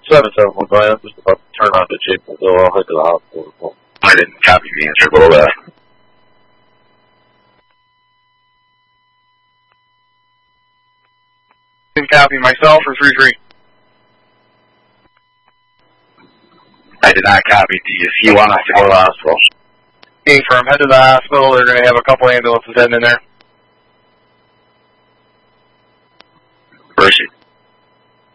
771, I'm just about to turn on to Jacksonville. I'll head to the hospital. I didn't copy the answer, below that. Didn't copy myself or 3-3. I did not copy TSU. You want us to go to the hospital? Hey, firm, head to the hospital. They're going to have a couple ambulances heading in there.